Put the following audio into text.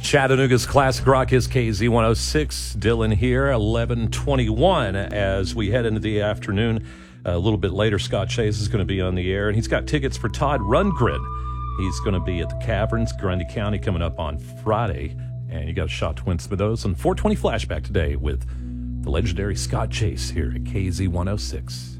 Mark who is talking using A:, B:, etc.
A: Chattanooga's Classic Rock is KZ106. Dylan here, 11:21 as we head into the afternoon. A little bit later, Scott Chase is going to be on the air, and he's got tickets for Todd Rundgren. He's going to be at the Caverns, Grundy County, coming up on Friday. And you got a shot to win some of those on 420 Flashback today with the legendary Scott Chase here at KZ106.